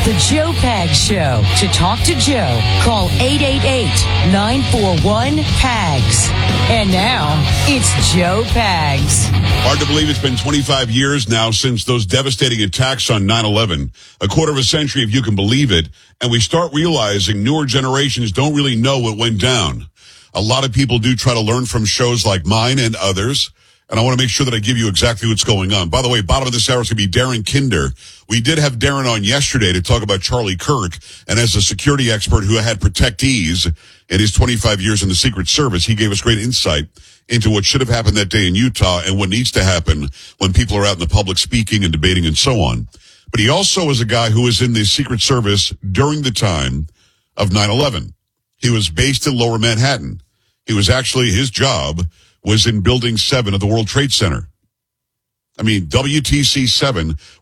The Joe Pags Show. To talk to Joe, call 888-941-PAGS. And now, it's Joe Pags. Hard to believe it's been 25 years now since those devastating attacks on 9/11. A quarter of a century, if you can believe it. And we start realizing newer generations don't really know what went down. A lot of people do try to learn from shows like mine and others. And I want to make sure that I give you exactly what's going on. By the way, bottom of this hour is going to be Darren Kinder. We did have Darren on yesterday to talk about Charlie Kirk. And as a security expert who had protectees in his 25 years in the Secret Service, he gave us great insight into what should have happened that day in Utah and what needs to happen when people are out in the public speaking and debating and so on. But he also is a guy who was in the Secret Service during the time of 9/11. He was based in Lower Manhattan. He was actually, his job was in Building 7 of the World Trade Center. I mean, WTC 7